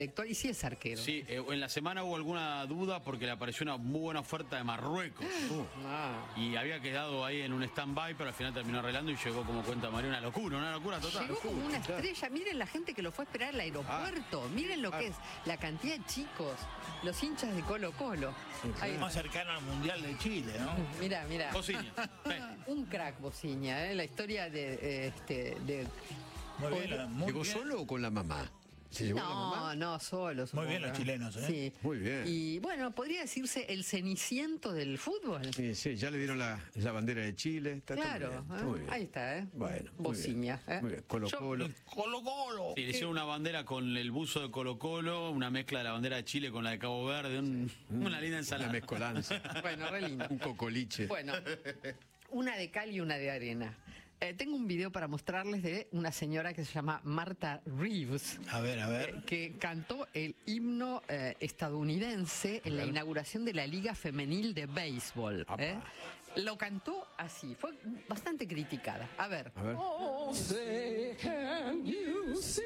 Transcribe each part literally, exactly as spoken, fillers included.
Y sí es arquero. Sí, eh, en la semana hubo alguna duda porque le apareció una muy buena oferta de Marruecos. Uh. Ah. Y había quedado ahí en un stand-by, pero al final terminó arreglando y llegó, como cuenta María, una locura, una locura total. Llegó como una estrella. Miren la gente que lo fue a esperar al aeropuerto. Ah. Miren lo que es la cantidad de chicos, los hinchas de Colo Colo. Ahí más cercano al Mundial de Chile, ¿no? Mira, mira. Bociña. Un crack Bociña, ¿eh? La historia de... este, de... Muy bien, muy ¿Llegó bien. solo o con la mamá? ¿Se llevó no, la mamá? no, solo. Muy bien los chilenos, ¿eh? Sí. Muy bien. Y bueno, podría decirse el ceniciento del fútbol. Sí, sí, ya le dieron la, la bandera de Chile. Está claro, todo bien, ¿eh? muy bien. Ahí está, ¿eh? Bueno, Bociña, muy bien. ¿eh? Muy bien. Colo Colo. Yo, Colo Colo. Sí, le hicieron una bandera con el buzo de Colo Colo, una mezcla de la bandera de Chile con la de Cabo Verde, un, una linda ensalada. Una mezcolanza. Bueno, re lindo. Un cocoliche. Bueno, una de cal y una de arena. Eh, tengo un video para mostrarles de una señora que se llama Martha Reeves. A ver, a ver. Eh, que cantó el himno eh, estadounidense en la inauguración de la Liga Femenil de Béisbol. ¿eh? Lo cantó así. Fue bastante criticada. A ver. A ver. Oh, say, can you see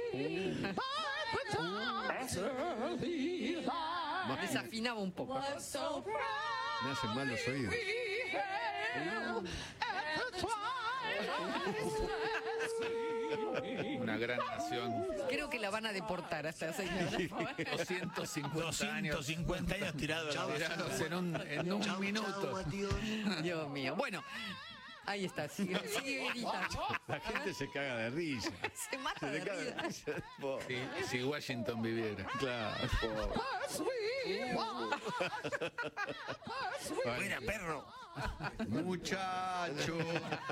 my desafinaba un poco. Me hacen mal los oídos. Una gran nación. Creo que la van a deportar a esta señora. doscientos cincuenta años. doscientos cincuenta años tirados a la Tirados en un, en un minuto. Dios mío. Bueno, ahí está. Sigue, sigue gritando. La gente se caga de risa. Se mata Se de le caga de risa. risa. Si, si Washington viviera. Claro. Fuera, perro. Muchacho.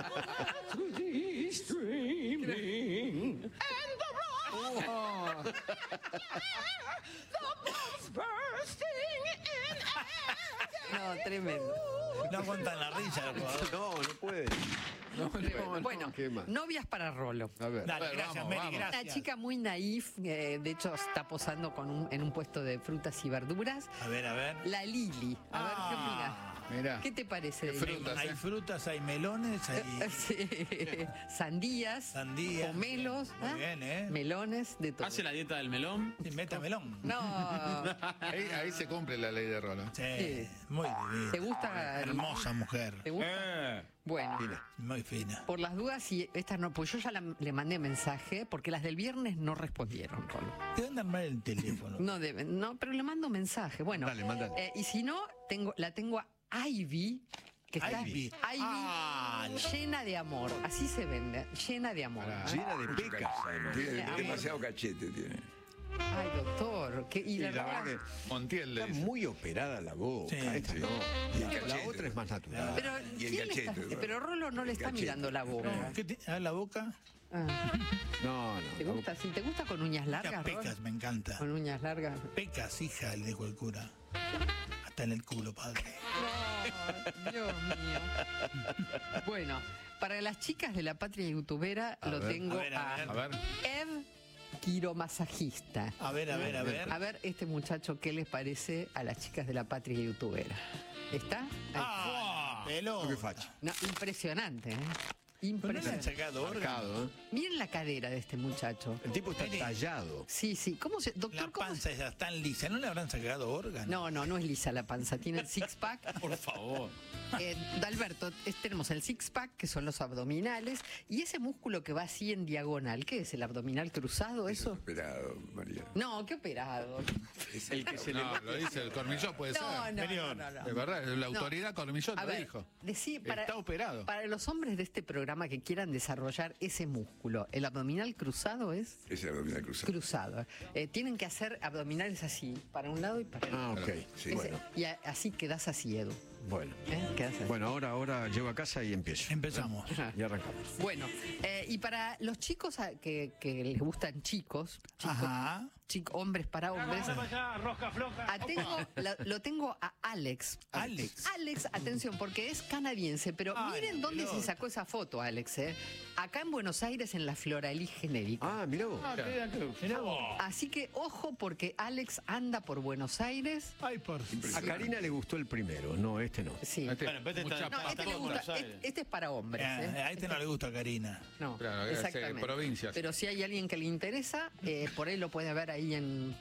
No, tremendo. No aguantan la risa los jugadores. No, no puede. No, no, Bueno, no, qué mal. novias para Rolo. A ver. Dale, Bueno, gracias, vamos, Mary, vamos. gracias. Una chica muy naif, eh, de hecho está posando con un- en un puesto de frutas y verduras. A ver, a ver. La Lili. A ver, ¿qué opinas? Mirá. ¿Qué te parece? Qué de Lili? frutas, Hay ¿eh? frutas, hay melones, hay Sí. Sandías, Sandías. pomelos, Muy ¿ah? bien, ¿eh? melones, de todo. ¿Hace la dieta del melón? Sí, meta melón. No, Ahí, ahí se cumple la ley de Rolo. Sí, Sí. muy divina. ¿te gusta? Hermosa mujer. ¿Te gusta? Bueno, Muy fina. por las dudas, si esta no, pues yo ya la- le mandé mensaje, porque las del viernes no respondieron, Rolo. Te van a armar el teléfono. No deben, no, pero le mando mensaje. Bueno, Dale, mándale. eh, y si no, tengo, la tengo a Ivy, que está Ivy. Ivy Ah, no. llena de amor. Así se vende, llena de amor. Pará. Llena de pecas. Tiene Amor. demasiado cachete, tiene. Ay, doctor. que- y Y la la verdad- verdad que Montiel le está dice. muy operada la boca. Sí, Esta sí. no. Y el La cachete. otra es más natural. Pero, Y el ¿quién le cachete, está- ¿verdad? pero Rolo no le El está cachete. mirando la boca. ¿Qué te, a la boca? Ah, No, no. ¿Te la gusta? Si te gusta con uñas Las largas, Rolo? pecas, me encanta. Con uñas largas. Pecas, hija, le dijo el cura. Hasta en el culo, padre. No, Dios mío. Bueno, para las chicas de la patria youtubera lo ver, tengo a ver, a ver. A ver. Ev quiromasajista. A ver, a ver, a ver. A ver, este muchacho, ¿qué les parece a las chicas de la patria youtubera? ¿Está? Ahí. Ah, pelota. Qué facha. No, impresionante, ¿eh? Pero no le han Impresionante. sacado órgano. Marcado, ¿eh? Miren la cadera de este muchacho. El tipo está Mire. tallado. Sí, sí. ¿Cómo se...? Doctor, La ¿cómo se...? panza ya está lisa. ¿No le habrán sacado órgano? No, no, no es lisa la panza. Tiene el six-pack. Por favor. Eh, Dalberto, es- tenemos el six-pack, que son los abdominales, y ese músculo que va así en diagonal. ¿Qué es? ¿El abdominal cruzado, eso? Esperado, María. No, qué operado. El que se le No, lo dice el Cormillot, puede No, ser. no, Superior. no, no, no. De verdad, la autoridad Cormillot A lo ver, dijo. decí- para, Está operado. Para los hombres de este programa que quieran desarrollar ese músculo, ¿el abdominal cruzado es? Es el abdominal cruzado. Cruzado. Eh, tienen que hacer abdominales así, para un lado y para el otro. Ah, ok. Sí. Ese- Bueno, Y a- así quedás así, Edu. bueno. ¿eh? Quedás así. Bueno, ahora, ahora llego a casa y empiezo. Empezamos. Y arrancamos. Bueno, eh, y para los chicos a- que, que les gustan chicos, chicos Ajá. chic- hombres para hombres, a tengo, la- lo tengo a Alex. Alex. Alex, atención, porque es canadiense, pero Ay, miren dónde pelota. se sacó esa foto, Alex. ¿eh? Acá en Buenos Aires, en la Floralí Genérica. Ah, mirá vos. Mirá vos. Así que ojo, porque Alex anda por Buenos Aires. Ay, por A Karina le gustó el primero, no, este no. Sí. Este- Bueno, pero este mucha está- No, este, está le en gusta, Buenos Aires. este- este es para hombres. Ah, ¿eh? a este no le gusta a Karina. No, Claro, que hace exactamente. provincias. Pero si hay alguien que le interesa, eh, por ahí lo puede ver ahí en